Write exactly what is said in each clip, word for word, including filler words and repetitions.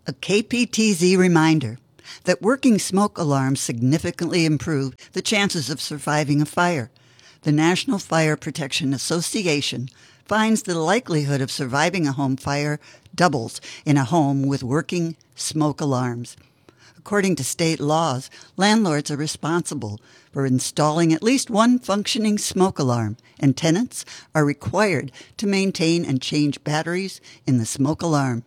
A K P T Z reminder that working smoke alarms significantly improve the chances of surviving a fire. The National Fire Protection Association finds the likelihood of surviving a home fire doubles in a home with working smoke alarms. According to state laws, landlords are responsible for installing at least one functioning smoke alarm, and tenants are required to maintain and change batteries in the smoke alarm.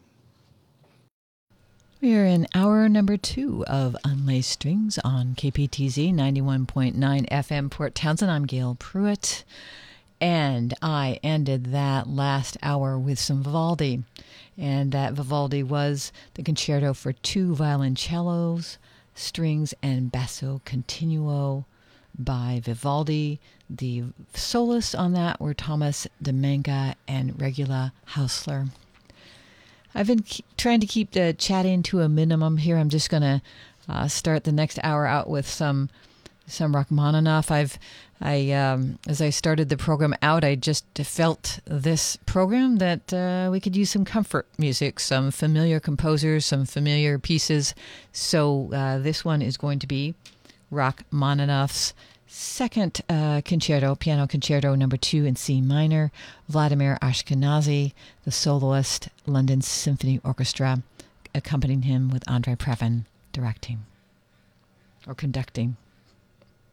We are in hour number two of Unlaced Strings on K P T Z ninety-one point nine F M Port Townsend. I'm Gail Pruitt, and I ended that last hour with some Vivaldi. And that Vivaldi was the Concerto for Two Violoncellos, Strings, and Basso Continuo by Vivaldi. The soloists on that were Thomas Domenga and Regula Hausler. I've been keep, trying to keep the chatting to a minimum here. I'm just going to uh, start the next hour out with some some Rachmaninoff. I've I um, as I started the program out, I just felt this program that uh, we could use some comfort music, some familiar composers, some familiar pieces. So uh, this one is going to be Rachmaninoff's second uh, concerto, piano concerto number two in C minor, Vladimir Ashkenazy, the soloist, London Symphony Orchestra, accompanying him with Andrei Previn directing or conducting.